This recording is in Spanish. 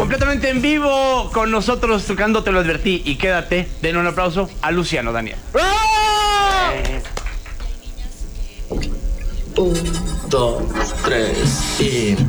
Completamente en vivo con nosotros tocando Te lo advertí y quédate. Den un aplauso a Luciano Daniel. Un, dos, tres y...